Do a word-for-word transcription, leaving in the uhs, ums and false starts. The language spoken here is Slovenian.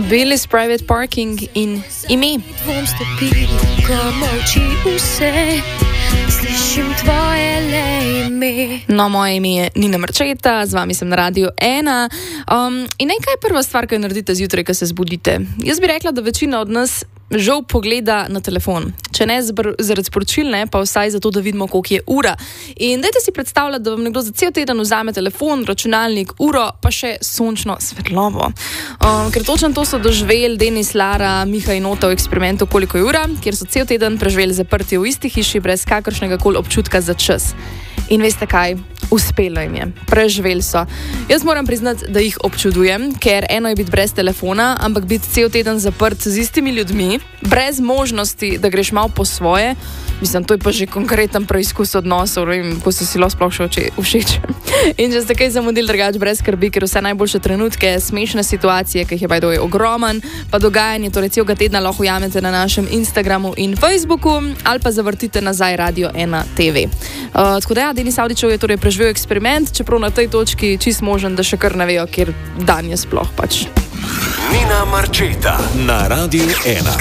Billy's Private Parking in ime. Bom stopil, ko molči vse, slišim tvoje le ime. No, moje ime je Nina Marčeta, z vami sem na Radiu ena. Um, in nekaj je prva stvar, kaj naredite zjutraj, ko se zbudite. Jaz bi rekla, da večina od nas žal pogleda na telefon. Če ne zaradi sporočil, ne, pa vsaj zato, da vidimo, koliko je ura. In dajte si predstavljati, da vam nekdo za cel teden vzame telefon, računalnik, uro, pa še sončno svetlobo. Um, ker točno to so doživeli Denis, Lara, Miha in Ota v eksperimentu Koliko je ura, kjer so cel teden preživeli zaprti v isti hiši brez kakršnega koli občutka za čas. In veste kaj? Uspelo jim je. Preživeli so. Jaz moram priznati, da jih občudujem, ker eno je biti brez telefona, ampak biti cel teden zaprt z istimi ljudmi, brez možnosti, da greš malo po svoje. Mislim, to je pa že konkreten preizkus odnosov, vem, ko so si lahko sploh še všeč. In če ste kaj zamudili, drugače brez skrbi, ker vse najboljše trenutke, smešne situacije, ki jih je bajdo je ogroman, pa dogajanje, torej celega tedna lahko ujamete na našem Instagramu in Facebooku ali pa zavrtite nazaj Radio ena T V. Uh, tako da ja, Denis Avdićev je torej preživel eksperiment, čeprav na tej točki čist možen, da še kar ne vejo, kjer dan je sploh pač. Nina Marčeta na Radiu ena.